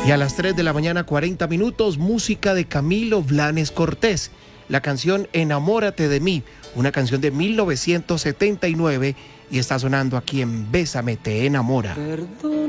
Y a las 3 de la mañana, 40 minutos, música de Camilo Blanes Cortés. La canción Enamórate de mí, una canción de 1979 y está sonando aquí en Bésame, te enamora. Perdón.